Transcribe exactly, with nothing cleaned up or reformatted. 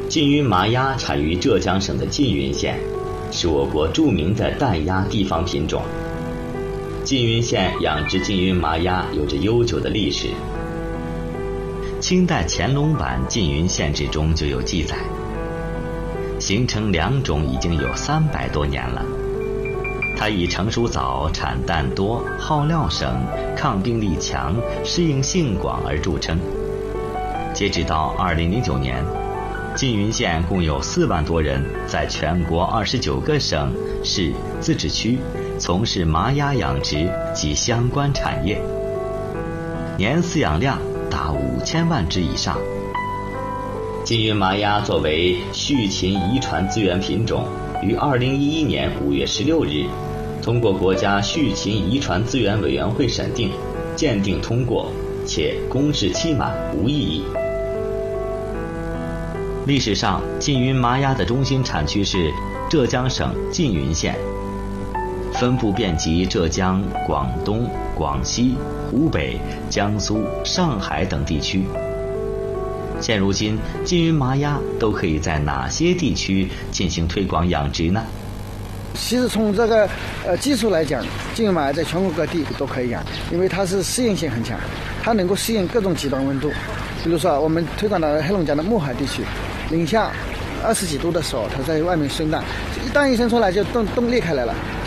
缙云麻鸭产于浙江省的缙云县，是我国著名的蛋鸭地方品种。缙云县养殖缙云麻鸭有着悠久的历史。清代乾隆版《缙云县志》中就有记载，形成两种已经有三百多年了。它以成熟早、产蛋多、耗料省、抗病力强、适应性广而著称。截止到二零零九年，缙云县共有四万多人在全国二十九个省、市、自治区从事麻鸭养殖及相关产业，年饲养量达五千万只以上。缙云麻鸭作为畜禽遗传资源品种，于二零一一年五月十六日通过国家畜禽遗传资源委员会审定、鉴定通过，且公示期满，无异议。历史上，缙云麻鸭的中心产区是浙江省缙云县，分布遍及浙江、广东、广西、湖北、江苏、上海等地区。现如今，缙云麻鸭都可以在哪些地区进行推广养殖呢？ 其实从这个呃技术来讲，缙云麻鸭在全国各地都可以养，因为它是适应性很强，它能够适应各种极端温度。比如说，我们推广到黑龙江的木海地区，零下二十几度的时候，它在外面生蛋，一蛋一生出来就冻冻裂开来了。